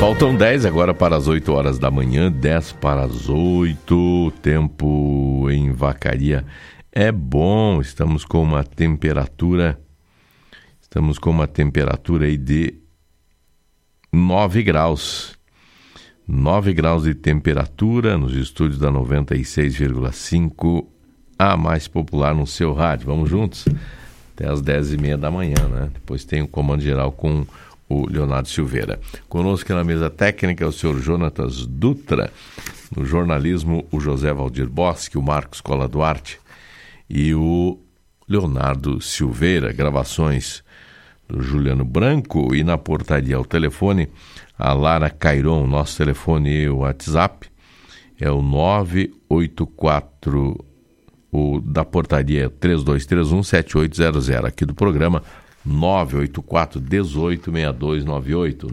Faltam 10 agora para as 8 horas da manhã, 10 para as 8, tempo em Vacaria é bom, estamos com uma temperatura aí de 9 graus. 9 graus de temperatura nos estúdios da 96,5, a mais popular no seu rádio. Vamos juntos? Até as 10h30 da manhã, né? Depois tem o comando geral com o Leonardo Silveira. Conosco na mesa técnica o senhor Jonatas Dutra, no jornalismo o José Valdir Bosque, o Marcos Cola Duarte e o Leonardo Silveira, gravações do Juliano Branco, e na portaria ao telefone a Lara Cairon. Nosso telefone e o WhatsApp é o 984, o da portaria é 3231-7800, aqui do programa 984-186298,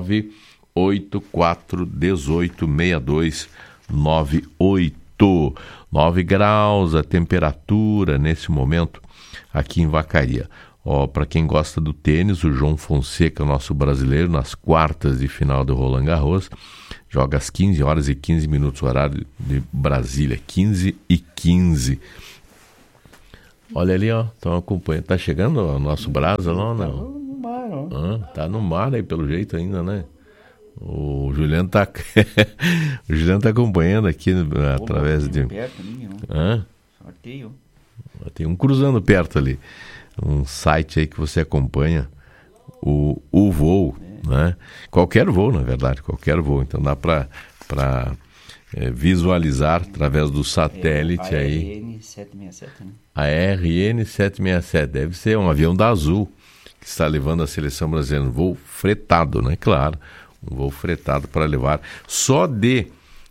984-186298, 9 graus a temperatura nesse momento aqui em Vacaria. Para quem gosta do tênis, o João Fonseca, nosso brasileiro, nas quartas de final do Roland Garros, joga às 15 horas e 15 minutos, horário de Brasília, 15h15. Olha ali, ó, estão acompanhando. Tá chegando o nosso brasa lá ou não? Tá no mar, ó. Tá no mar aí, pelo jeito ainda, né? O Juliano tá o Juliano tá acompanhando aqui através de... Perto ali, sorteio. Tem um cruzando perto ali. Um site aí que você acompanha o voo, né? Qualquer voo, na verdade, qualquer voo. Então dá para visualizar através do satélite aí. ARN-767, né? A ARN-767, deve ser um avião da Azul que está levando a seleção brasileira, um voo fretado, né? Claro, um voo fretado para levar só de...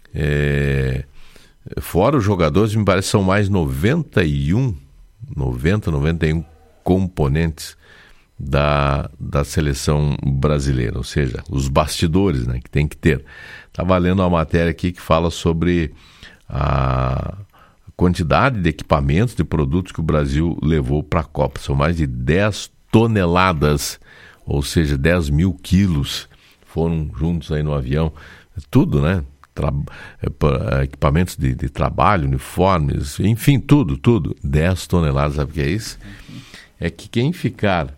fora os jogadores, me parece que são mais 91 componentes da seleção brasileira, ou seja, os bastidores, né, que tem que ter. Está lendo uma matéria aqui que fala sobre a quantidade de equipamentos, de produtos que o Brasil levou para a Copa. São mais de 10 toneladas, ou seja, 10 mil quilos foram juntos aí no avião. Tudo, né? Equipamentos de trabalho, uniformes, enfim, tudo. 10 toneladas, sabe o que é isso? É que quem ficar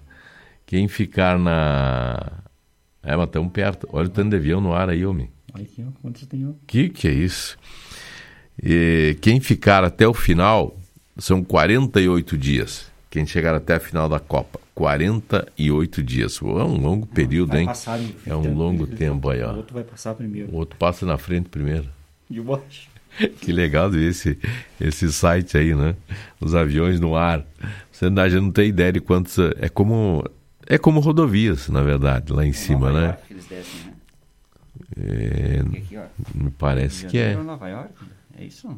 na... mas tão perto. Olha o tanto de avião no ar aí, homem. Olha aqui, ó, quantos tem, ó. Que é isso? E quem ficar até o final são 48 dias. Quem chegar até a final da Copa, 48 dias. É um longo período, hein? É um longo tempo aí, ó. O outro vai passar primeiro. O outro passa na frente primeiro. De baixo. Que legal esse site aí, né? Os aviões no ar. Você já não tem ideia de quantos... É como rodovias, na verdade, lá em cima, Nova né? York, eles descem, né? Aqui, ó. Me parece que é. Nova York, é isso?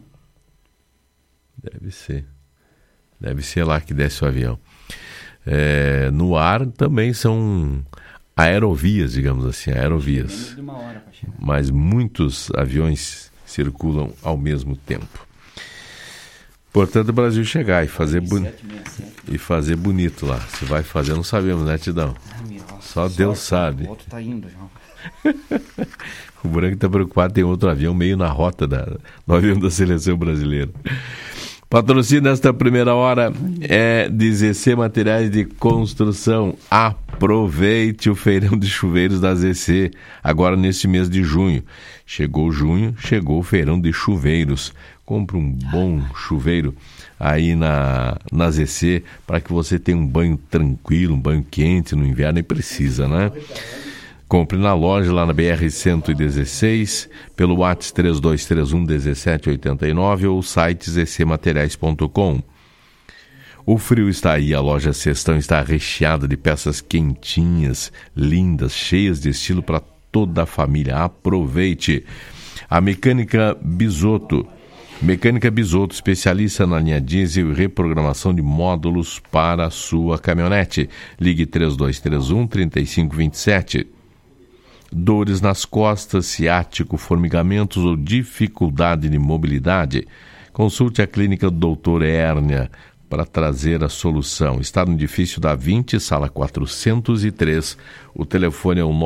Deve ser lá que desce o avião. No ar também são aerovias, digamos assim, aerovias. De uma hora pra chegar. Mas muitos aviões circulam ao mesmo tempo. Portanto, o Brasil chegar e fazer bonito lá. Se vai fazer, não sabemos, né, Tidão? Só Deus sabe. O outro tá indo já. O Branco está preocupado, tem outro avião meio na rota do avião da seleção brasileira. Patrocínio nesta primeira hora é ZC Materiais de Construção. Aproveite o feirão de chuveiros da ZC, agora nesse mês de junho. Chegou junho, chegou o feirão de chuveiros. Compre um bom chuveiro aí na ZC para que você tenha um banho tranquilo, um banho quente no inverno, nem precisa, né? Compre na loja, lá na BR-116, pelo WhatsApp 3231-1789 ou site zcmateriais.com. O frio está aí, a loja Cestão está recheada de peças quentinhas, lindas, cheias de estilo para toda a família. Aproveite! A Mecânica Bisotto, especialista na linha diesel e reprogramação de módulos para a sua caminhonete. Ligue 3231-3527. Dores nas costas, ciático, formigamentos ou dificuldade de mobilidade? Consulte a clínica do Dr. Hérnia. para trazer a solução. Está no edifício da 20, sala 403. O telefone é o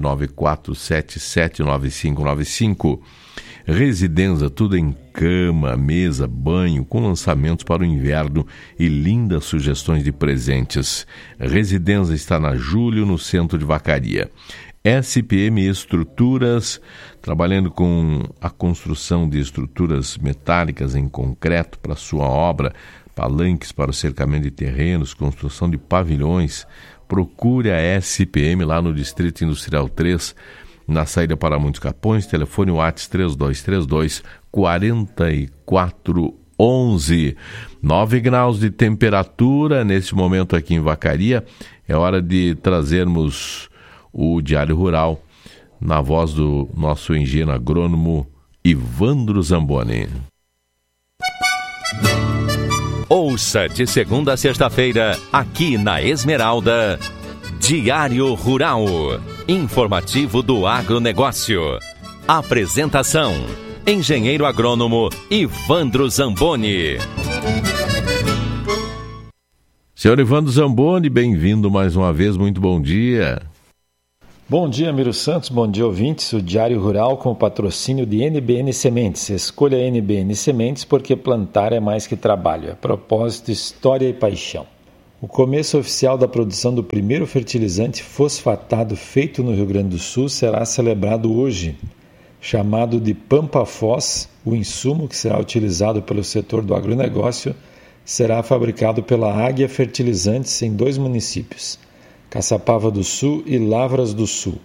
994779595. Residenza, tudo em cama, mesa, banho, com lançamentos para o inverno e lindas sugestões de presentes. Residenza está na Júlio, no centro de Vacaria. SPM Estruturas, trabalhando com a construção de estruturas metálicas em concreto para sua obra, palanques para o cercamento de terrenos, construção de pavilhões. Procure a SPM lá no Distrito Industrial 3, na saída para Muitos Capões. Telefone WhatsApp 3232-4411. 9 graus de temperatura nesse momento aqui em Vacaria. É hora de trazermos o Diário Rural na voz do nosso engenheiro agrônomo Ivandro Zamboni. Ouça de segunda a sexta-feira, aqui na Esmeralda, Diário Rural, informativo do agronegócio. Apresentação, engenheiro agrônomo Ivandro Zamboni. Senhor Ivandro Zamboni, bem-vindo mais uma vez, muito bom dia. Bom dia, Miro Santos, bom dia, ouvintes. O Diário Rural com o patrocínio de NBN Sementes. Escolha NBN Sementes porque plantar é mais que trabalho, é propósito, história e paixão. O começo oficial da produção do primeiro fertilizante fosfatado feito no Rio Grande do Sul será celebrado hoje. Chamado de Pampafós, o insumo que será utilizado pelo setor do agronegócio será fabricado pela Águia Fertilizantes em 2 municípios, Caçapava do Sul e Lavras do Sul.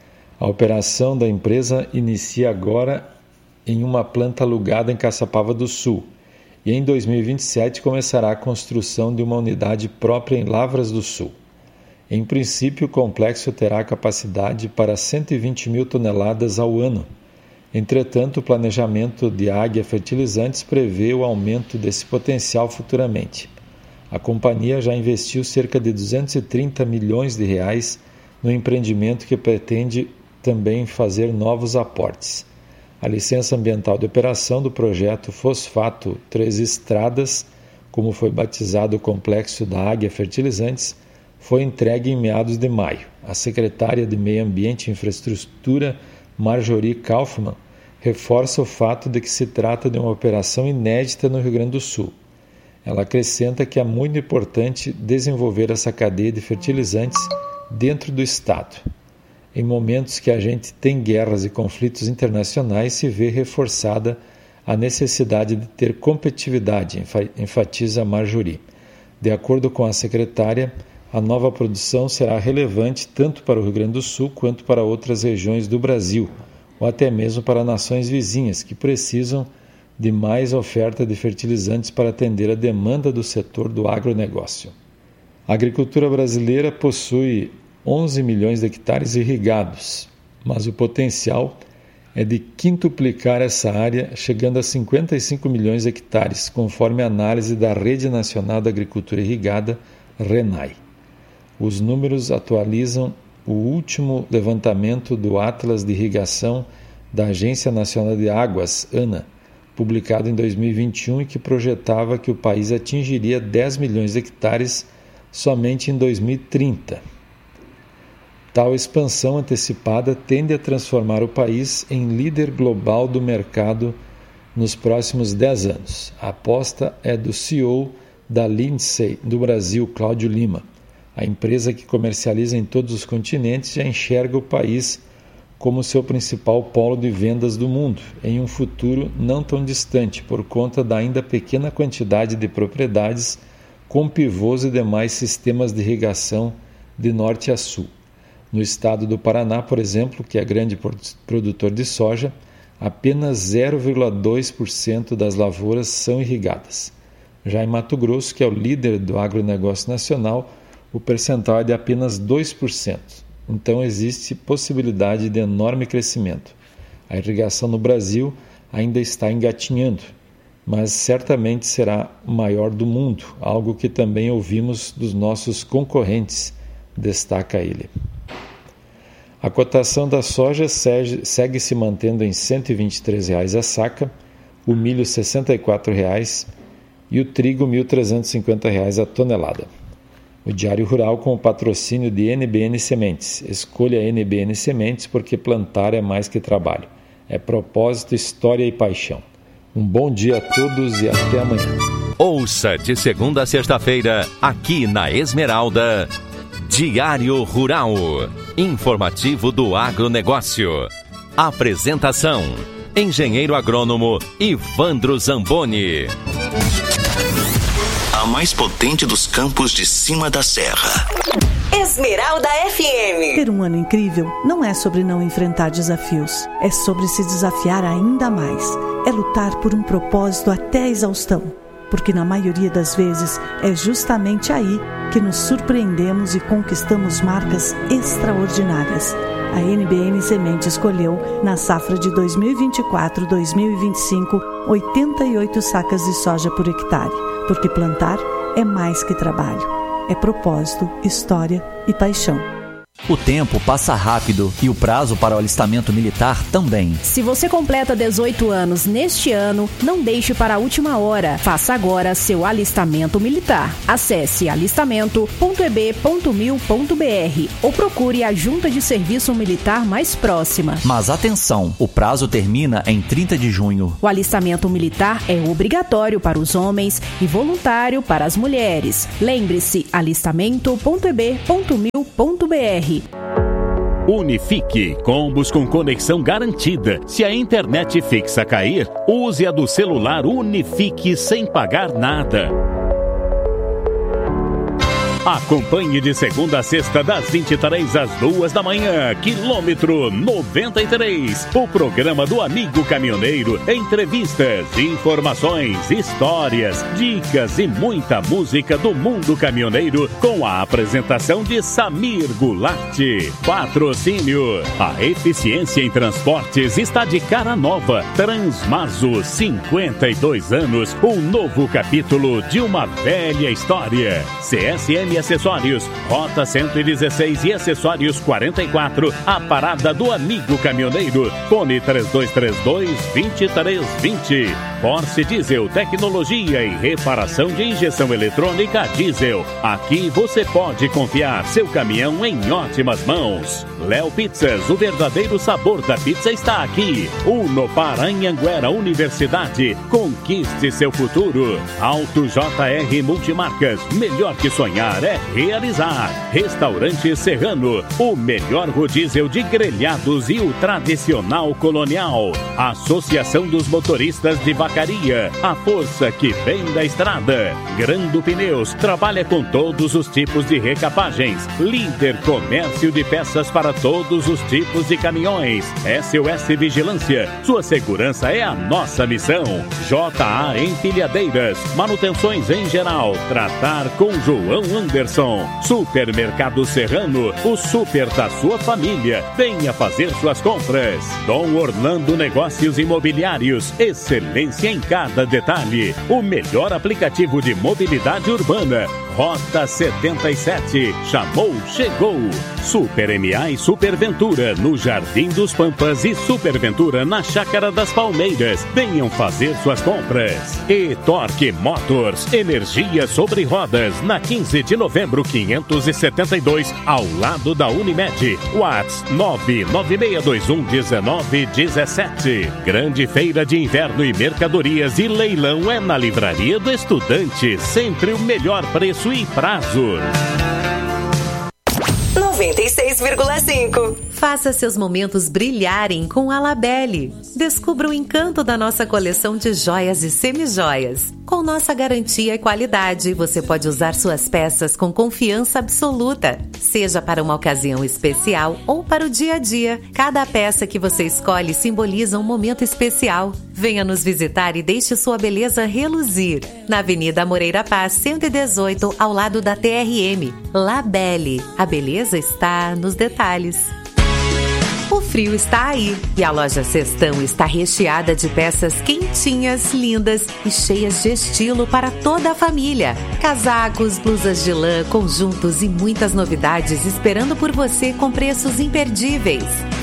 A operação da empresa inicia agora em uma planta alugada em Caçapava do Sul e em 2027 começará a construção de uma unidade própria em Lavras do Sul. Em princípio, o complexo terá capacidade para 120 mil toneladas ao ano. Entretanto, o planejamento de Águia Fertilizantes prevê o aumento desse potencial futuramente. A companhia já investiu cerca de 230 milhões de reais no empreendimento que pretende também fazer novos aportes. A licença ambiental de operação do projeto Fosfato 3 Estradas, como foi batizado o complexo da Águia Fertilizantes, foi entregue em meados de maio. A secretária de Meio Ambiente e Infraestrutura, Marjorie Kaufmann, reforça o fato de que se trata de uma operação inédita no Rio Grande do Sul. Ela acrescenta que é muito importante desenvolver essa cadeia de fertilizantes dentro do Estado. Em momentos que a gente tem guerras e conflitos internacionais, se vê reforçada a necessidade de ter competitividade, enfatiza Marjorie. De acordo com a secretária, a nova produção será relevante tanto para o Rio Grande do Sul quanto para outras regiões do Brasil, ou até mesmo para nações vizinhas que precisam de mais oferta de fertilizantes para atender a demanda do setor do agronegócio. A agricultura brasileira possui 11 milhões de hectares irrigados, mas o potencial é de quintuplicar essa área, chegando a 55 milhões de hectares, conforme a análise da Rede Nacional da Agricultura Irrigada, RENAI. Os números atualizam o último levantamento do Atlas de Irrigação da Agência Nacional de Águas, ANA, publicado em 2021 e que projetava que o país atingiria 10 milhões de hectares somente em 2030. Tal expansão antecipada tende a transformar o país em líder global do mercado nos próximos 10 anos. A aposta é do CEO da Lindsay do Brasil, Cláudio Lima. A empresa que comercializa em todos os continentes já enxerga o país como seu principal polo de vendas do mundo, em um futuro não tão distante, por conta da ainda pequena quantidade de propriedades com pivôs e demais sistemas de irrigação de norte a sul. No estado do Paraná, por exemplo, que é grande produtor de soja, apenas 0,2% das lavouras são irrigadas. Já em Mato Grosso, que é o líder do agronegócio nacional, o percentual é de apenas 2%. Então existe possibilidade de enorme crescimento. A irrigação no Brasil ainda está engatinhando, mas certamente será o maior do mundo, algo que também ouvimos dos nossos concorrentes, destaca ele. A cotação da soja segue se mantendo em R$ 123 a saca, o milho R$ 64 e e o trigo R$ 1.350 a tonelada. O Diário Rural com o patrocínio de NBN Sementes. Escolha NBN Sementes porque plantar é mais que trabalho. É propósito, história e paixão. Um bom dia a todos e até amanhã. Ouça de segunda a sexta-feira, aqui na Esmeralda, Diário Rural. Informativo do agronegócio. Apresentação: engenheiro agrônomo Ivandro Zamboni. A mais potente dos campos de cima da serra. Esmeralda FM. Ter um ano incrível não é sobre não enfrentar desafios. É sobre se desafiar ainda mais. É lutar por um propósito até a exaustão. Porque na maioria das vezes é justamente aí que nos surpreendemos e conquistamos marcas extraordinárias. A NBN Semente escolheu, na safra de 2024-2025, 88 sacas de soja por hectare. Porque plantar é mais que trabalho. É propósito, história e paixão. O tempo passa rápido e o prazo para o alistamento militar também. Se você completa 18 anos neste ano, não deixe para a última hora. Faça agora seu alistamento militar. Acesse alistamento.eb.mil.br ou procure a Junta de Serviço Militar mais próxima. Mas atenção, o prazo termina em 30 de junho. O alistamento militar é obrigatório para os homens e voluntário para as mulheres. Lembre-se, alistamento.eb.mil.br. Unifique, combos com conexão garantida. Se a internet fixa cair, use a do celular Unifique sem pagar nada. Acompanhe de segunda a sexta, das 23 às 2 da manhã, quilômetro 93. O programa do Amigo Caminhoneiro. Entrevistas, informações, histórias, dicas e muita música do mundo caminhoneiro com a apresentação de Samir Goulart. Patrocínio. A eficiência em transportes está de cara nova. Transmaso, 52 anos. Um novo capítulo de uma velha história. CSN Acessórios, Rota 116 e Acessórios 44, a parada do Amigo Caminhoneiro. Fone 3232-2320. Porsche Diesel, tecnologia e reparação de injeção eletrônica diesel. Aqui você pode confiar seu caminhão em ótimas mãos. Léo Pizzas, o verdadeiro sabor da pizza está aqui. Unopar Anhanguera Universidade, conquiste seu futuro. Auto JR Multimarcas, melhor que sonhar é realizar. Restaurante Serrano, o melhor rodízio de grelhados e o tradicional colonial. Associação dos Motoristas de Vacaria, a força que vem da estrada. Grando Pneus, trabalha com todos os tipos de recapagens. Líder comércio de peças para todos os tipos de caminhões. SOS Vigilância, sua segurança é a nossa missão. JA Empilhadeiras, manutenções em geral. Tratar com João Anderson. Supermercado Serrano, o super da sua família. Venha fazer suas compras. Dom Orlando Negócios Imobiliários, excelência em cada detalhe. O melhor aplicativo de mobilidade urbana. Rota 77. Chamou, chegou. Super MA e Super Ventura no Jardim dos Pampas e Super Ventura na Chácara das Palmeiras. Venham fazer suas compras. E Torque Motors, energia sobre rodas, na 15 de novembro 572, ao lado da Unimed. WhatsApp 996211917. Grande feira de inverno e mercadorias e leilão é na Livraria do Estudante. Sempre o melhor preço e prazo. 96,5. Faça seus momentos brilharem com a Labelle. Descubra o encanto da nossa coleção de joias e semijoias. Com nossa garantia e qualidade, você pode usar suas peças com confiança absoluta. Seja para uma ocasião especial ou para o dia a dia, cada peça que você escolhe simboliza um momento especial. Venha nos visitar e deixe sua beleza reluzir. Na Avenida Moreira Paz, 118, ao lado da TRM. Labelle. A beleza está nos detalhes. O frio está aí e a loja Sestão está recheada de peças quentinhas, lindas e cheias de estilo para toda a família. Casacos, blusas de lã, conjuntos e muitas novidades esperando por você com preços imperdíveis.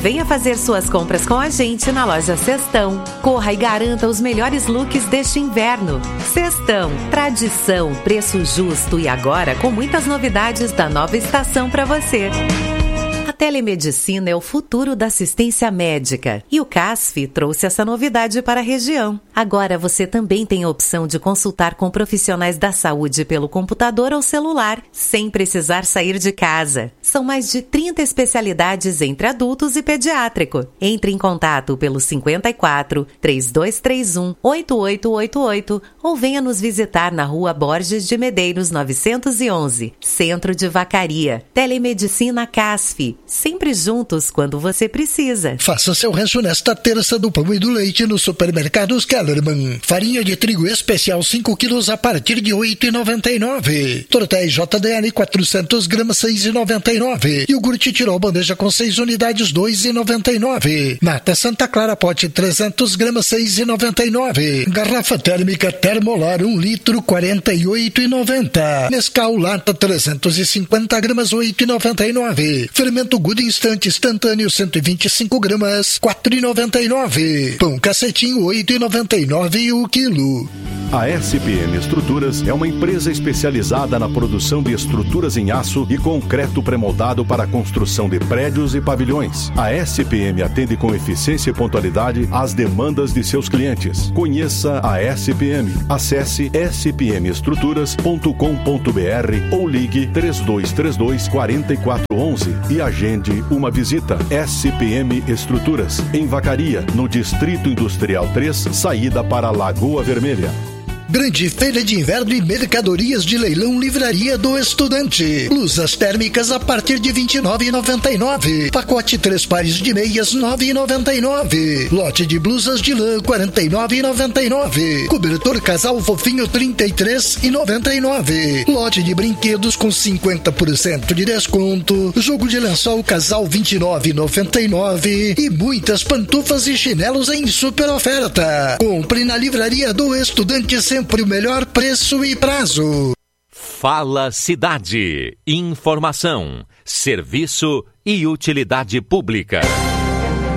Venha fazer suas compras com a gente na loja Sextão. Corra e garanta os melhores looks deste inverno. Sextão, tradição, preço justo e agora com muitas novidades da nova estação para você. A telemedicina é o futuro da assistência médica e o CASF trouxe essa novidade para a região. Agora você também tem a opção de consultar com profissionais da saúde pelo computador ou celular, sem precisar sair de casa. São mais de 30 especialidades entre adultos e pediátrico. Entre em contato pelo 54 3231 8888 ou venha nos visitar na Rua Borges de Medeiros 911, Centro de Vacaria. Telemedicina CASF. Sempre juntos quando você precisa. Faça seu rancho nesta terça do pão e do leite nos supermercados Kellerman. Farinha de trigo especial 5 quilos a partir de R$ 8,99. Tortéis JDL 400 gramas 6,99. Iogurte Tirol bandeja com 6 unidades R$ 2,99. Nata Santa Clara pote 300 gramas 6,99. Garrafa térmica Termolar 1 litro R$ 48,90. Nescau lata 350 gramas R$ 8,99. Fermento Good Instant instantâneo 125 gramas, R$ 4,99. Pão cacetinho, R$ 8,99 o quilo. A SPM Estruturas é uma empresa especializada na produção de estruturas em aço e concreto pré-moldado para a construção de prédios e pavilhões. A SPM atende com eficiência e pontualidade às demandas de seus clientes. Conheça a SPM. Acesse spmestruturas.com.br ou ligue 3232-4411 e agende uma visita. SPM Estruturas, em Vacaria, no Distrito Industrial 3, saída para Lagoa Vermelha. Grande feira de inverno e mercadorias de leilão Livraria do Estudante. Blusas térmicas a partir de R$ 29,99. Pacote 3 pares de meias R$ 9,99. Lote de blusas de lã R$ 49,99. Cobertor casal fofinho R$ 33,99. Lote de brinquedos com 50% de desconto. Jogo de lençol casal R$ 29,99. E muitas pantufas e chinelos em super oferta. Compre na Livraria do Estudante, sempre o melhor preço e prazo. Fala Cidade. Informação, serviço e utilidade pública.